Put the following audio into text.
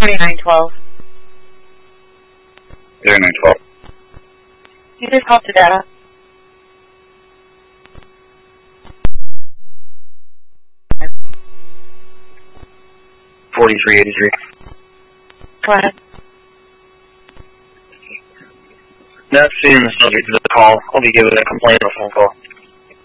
3912. 3912. You just called to data. $43.83. Go ahead. That's in the subject of the call. I'll be giving a complaint or phone call.